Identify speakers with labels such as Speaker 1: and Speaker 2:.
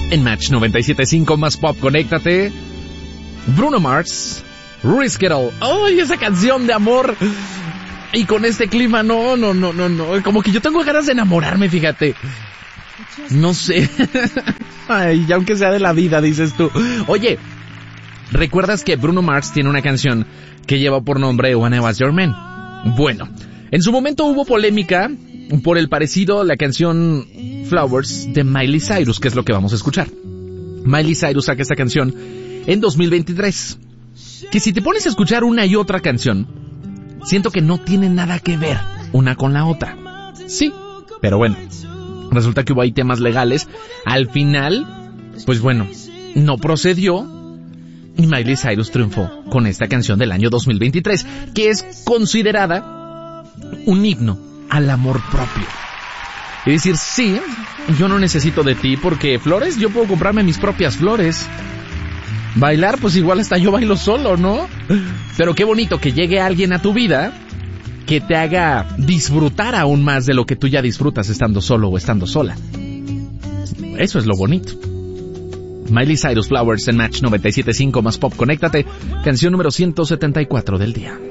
Speaker 1: En Match 97.5 más pop, conéctate. Bruno Mars, Risk It All. ¡Ay, esa canción de amor! Y con este clima, no. Como que yo tengo ganas de enamorarme, fíjate. No sé. Ay, ya aunque sea de la vida, dices tú. Oye, ¿recuerdas que Bruno Mars tiene una canción que lleva por nombre When I Was Your Man? Bueno, en su momento hubo polémica por el parecido a la canción Flowers de Miley Cyrus, que es lo que vamos a escuchar. Miley Cyrus saca esta canción en 2023. Que si te pones a escuchar una y otra canción, siento que no tiene nada que ver una con la otra. Sí, pero bueno, resulta que hubo ahí temas legales. Al final, pues bueno, no procedió y Miley Cyrus triunfó con esta canción del año 2023, que es considerada un himno al amor propio. Y decir, sí, yo no necesito de ti porque flores, yo puedo comprarme mis propias flores. Bailar, pues igual hasta yo bailo solo, ¿no? Pero qué bonito que llegue alguien a tu vida que te haga disfrutar aún más de lo que tú ya disfrutas estando solo o estando sola. Eso es lo bonito. Miley Cyrus, Flowers en Match 97.5 más pop, conéctate. Canción número 174 del día.